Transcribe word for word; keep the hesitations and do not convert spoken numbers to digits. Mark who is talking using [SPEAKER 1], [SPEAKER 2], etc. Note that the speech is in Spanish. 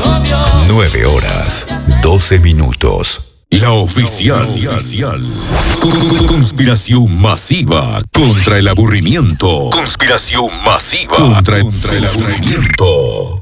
[SPEAKER 1] nueve horas, doce minutos.
[SPEAKER 2] La oficial. Conspiración masiva contra el aburrimiento. Conspiración masiva contra, contra el aburrimiento.